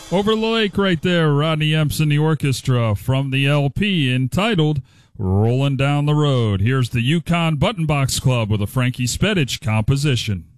Over the lake right there, Rodney Empson, the orchestra from the LP entitled Rolling Down the Road. Here's the Yukon Button Box Club with a Frankie Spedich composition.